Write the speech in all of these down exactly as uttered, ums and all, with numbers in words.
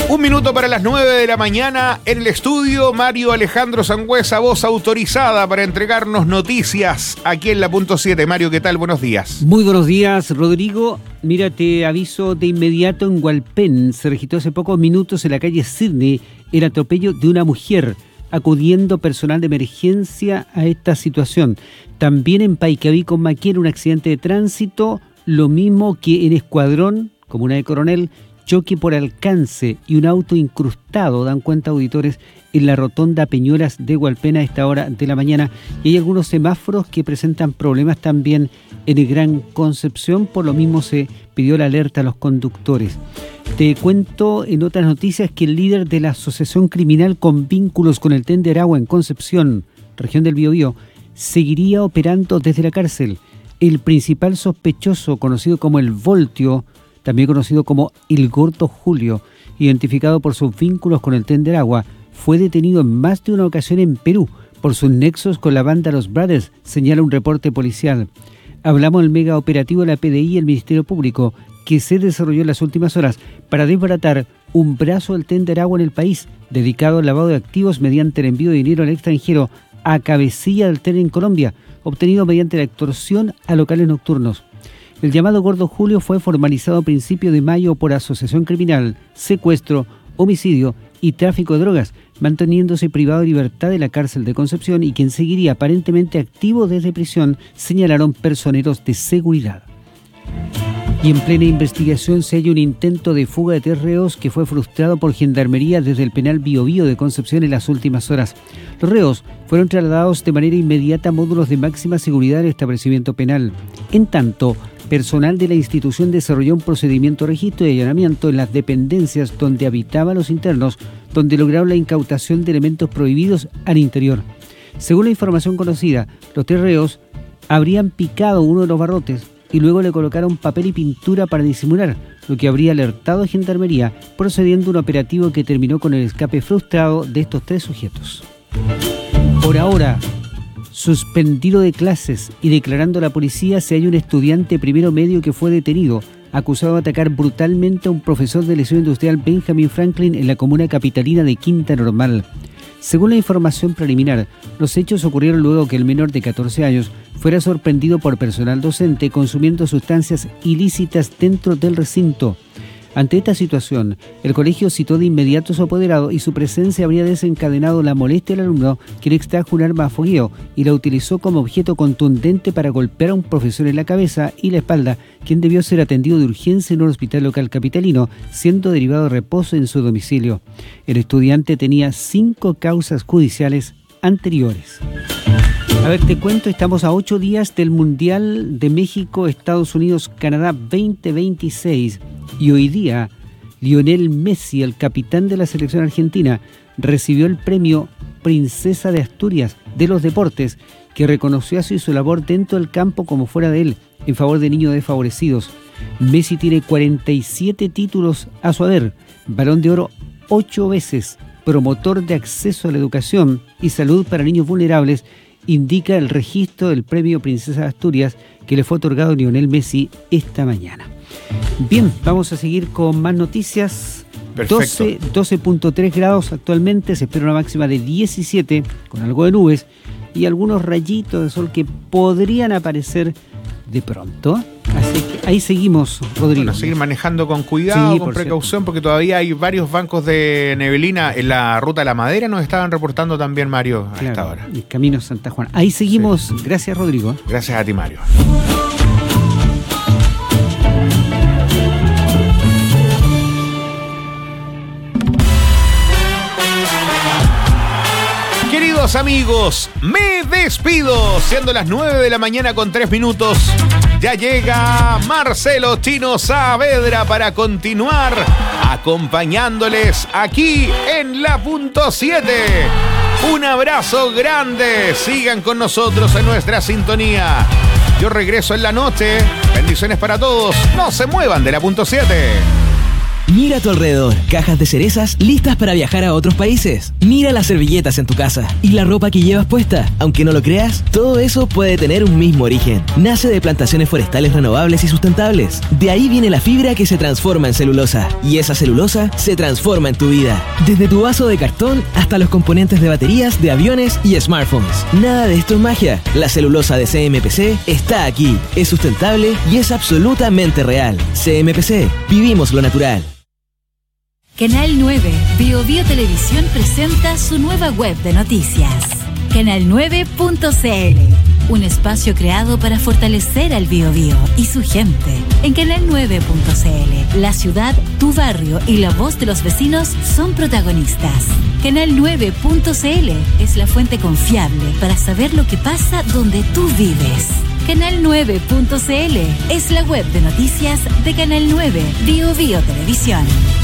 Un minuto para las nueve de la mañana en el estudio, Mario Alejandro Sangüesa, voz autorizada para entregarnos noticias aquí en la punto siete. Mario, ¿qué tal? Buenos días. Muy buenos días, Rodrigo. Mira, te aviso de inmediato, en Hualpén se registró hace pocos minutos en la calle Sydney el atropello de una mujer, acudiendo personal de emergencia a esta situación. También en Paicaví con Maquena, un accidente de tránsito, lo mismo que en Escuadrón, comuna de Coronel, choque por alcance y un auto incrustado, dan cuenta auditores, en la rotonda Peñuelas de Hualpén a esta hora de la mañana. Y hay algunos semáforos que presentan problemas también en el Gran Concepción, por lo mismo se pidió la alerta a los conductores. Te cuento en otras noticias que el líder de la asociación criminal con vínculos con el Tren de Aragua en Concepción, región del Biobío, seguiría operando desde la cárcel. El principal sospechoso, conocido como el Voltio, también conocido como el Gordo Julio, identificado por sus vínculos con el Tren de Aragua, fue detenido en más de una ocasión en Perú por sus nexos con la banda Los Brothers, señala un reporte policial. Hablamos del mega operativo de la P D I y el Ministerio Público, que se desarrolló en las últimas horas para desbaratar un brazo del Tren de Aragua en el país, dedicado al lavado de activos mediante el envío de dinero al extranjero a cabecilla del tren en Colombia, obtenido mediante la extorsión a locales nocturnos. El llamado Gordo Julio fue formalizado a principios de mayo por asociación criminal, secuestro, homicidio y tráfico de drogas, manteniéndose privado de libertad de la cárcel de Concepción, y quien seguiría aparentemente activo desde prisión, señalaron personeros de seguridad. Y en plena investigación se halla un intento de fuga de tres reos que fue frustrado por Gendarmería desde el penal Biobío de Concepción en las últimas horas. Los reos fueron trasladados de manera inmediata a módulos de máxima seguridad del establecimiento penal. En tanto, personal de la institución desarrolló un procedimiento de registro y allanamiento en las dependencias donde habitaban los internos, donde lograron la incautación de elementos prohibidos al interior. Según la información conocida, los tres reos habrían picado uno de los barrotes y luego le colocaron papel y pintura para disimular, lo que habría alertado a Gendarmería, procediendo a un operativo que terminó con el escape frustrado de estos tres sujetos. Por ahora, suspendido de clases y declarando a la policía, se halla un estudiante primero medio que fue detenido, acusado de atacar brutalmente a un profesor de liceo industrial Benjamin Franklin en la comuna capitalina de Quinta Normal. Según la información preliminar, los hechos ocurrieron luego que el menor de catorce años fuera sorprendido por personal docente consumiendo sustancias ilícitas dentro del recinto. Ante esta situación, el colegio citó de inmediato a su apoderado y su presencia habría desencadenado la molestia del alumno, quien extrajo un arma a fogueo y la utilizó como objeto contundente para golpear a un profesor en la cabeza y la espalda, quien debió ser atendido de urgencia en un hospital local capitalino, siendo derivado de reposo en su domicilio. El estudiante tenía cinco causas judiciales anteriores. A ver, te cuento, estamos a ocho días del Mundial de México, Estados Unidos, Canadá veinte veintiséis y hoy día Lionel Messi, el capitán de la selección argentina, recibió el premio Princesa de Asturias de los Deportes, que reconoció así su labor dentro del campo como fuera de él, en favor de niños desfavorecidos. Messi tiene cuarenta y siete títulos a su haber, Balón de Oro ocho veces, promotor de acceso a la educación y salud para niños vulnerables, indica el registro del premio Princesa de Asturias que le fue otorgado a Lionel Messi esta mañana. Bien, vamos a seguir con más noticias. Perfecto. doce punto tres grados actualmente, se espera una máxima de diecisiete con algo de nubes y algunos rayitos de sol que podrían aparecer de pronto. Así que ahí seguimos, Rodrigo. Bueno, seguir manejando con cuidado, sí, con precaución, cierto, porque todavía hay varios bancos de neblina en la ruta de la Madera, nos estaban reportando también, Mario, a claro, esta hora. El camino Santa Juana. Ahí seguimos. Sí. Gracias, Rodrigo. Gracias a ti, Mario. Queridos amigos, me despido, siendo las nueve de la mañana con tres minutos. Ya llega Marcelo Chino Saavedra para continuar acompañándoles aquí en la punto siete. Un abrazo grande, sigan con nosotros en nuestra sintonía. Yo regreso en la noche, bendiciones para todos, no se muevan de la punto siete. Mira a tu alrededor, cajas de cerezas listas para viajar a otros países. Mira las servilletas en tu casa y la ropa que llevas puesta. Aunque no lo creas, todo eso puede tener un mismo origen. Nace de plantaciones forestales renovables y sustentables. De ahí viene la fibra que se transforma en celulosa. Y esa celulosa se transforma en tu vida. Desde tu vaso de cartón hasta los componentes de baterías de aviones y smartphones. Nada de esto es magia. La celulosa de C M P C está aquí. Es sustentable y es absolutamente real. C M P C. Vivimos lo natural. Canal nueve, Bio Bio Televisión presenta su nueva web de noticias. canal nueve punto c l, un espacio creado para fortalecer al Bio Bio y su gente. En canal nueve punto c l, la ciudad, tu barrio y la voz de los vecinos son protagonistas. canal nueve punto c l es la fuente confiable para saber lo que pasa donde tú vives. canal nueve punto c l es la web de noticias de Canal nueve, Bio Bio Televisión.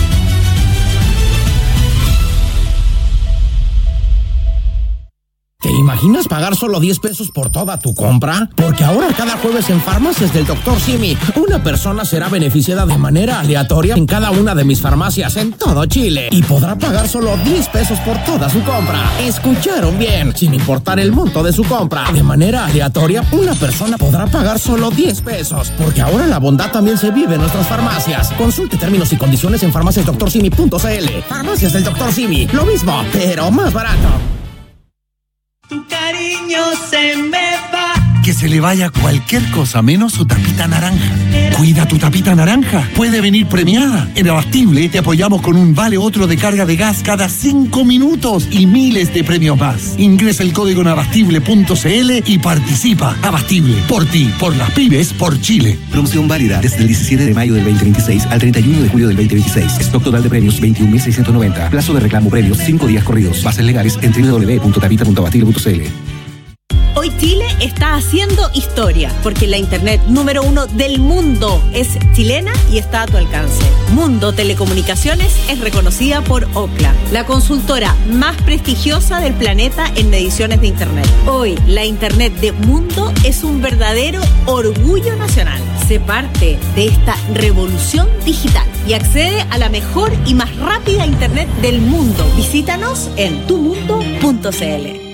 ¿Te imaginas pagar solo diez pesos por toda tu compra? Porque ahora cada jueves en Farmacias del doctor Simi, una persona será beneficiada de manera aleatoria en cada una de mis farmacias en todo Chile y podrá pagar solo diez pesos por toda su compra. ¿Escucharon bien? Sin importar el monto de su compra, de manera aleatoria, una persona podrá pagar solo diez pesos. Porque ahora la bondad también se vive en nuestras farmacias. Consulte términos y condiciones en farmacias doctor simi punto c l. Farmacias del doctor Simi, lo mismo, pero más barato. Tu cariño se me va. Que se le vaya cualquier cosa menos su tapita naranja. Cuida tu tapita naranja. Puede venir premiada. En Abastible te apoyamos con un vale otro de carga de gas cada cinco minutos y miles de premios más. Ingresa el código en abastible punto c l y participa. Abastible, por ti, por las pymes, por Chile. Promoción válida desde el diecisiete de mayo del veinte veintiséis al treinta y uno de julio del veinte veintiséis. Stock total de premios veintiún mil seiscientos noventa. Plazo de reclamo premios cinco días corridos. Bases legales en doble u doble u doble u punto tapita punto abastible punto c l. Hoy Chile está haciendo historia, porque la internet número uno del mundo es chilena y está a tu alcance. Mundo Telecomunicaciones es reconocida por Ookla, la consultora más prestigiosa del planeta en mediciones de internet. Hoy, la internet de Mundo es un verdadero orgullo nacional. Sé parte de esta revolución digital y accede a la mejor y más rápida internet del mundo. Visítanos en tu mundo punto c l.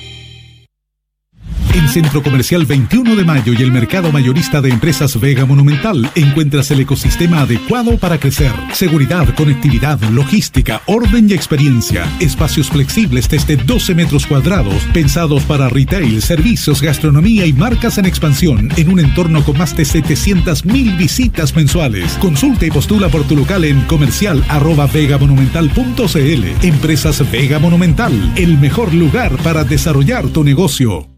En Centro Comercial veintiuno de Mayo y el Mercado Mayorista de Empresas Vega Monumental encuentras el ecosistema adecuado para crecer. Seguridad, conectividad, logística, orden y experiencia. Espacios flexibles desde doce metros cuadrados, pensados para retail, servicios, gastronomía y marcas en expansión, en un entorno con más de setecientas mil visitas mensuales. Consulta y postula por tu local en comercial arroba vegamonumental punto c l. Empresas Vega Monumental, el mejor lugar para desarrollar tu negocio.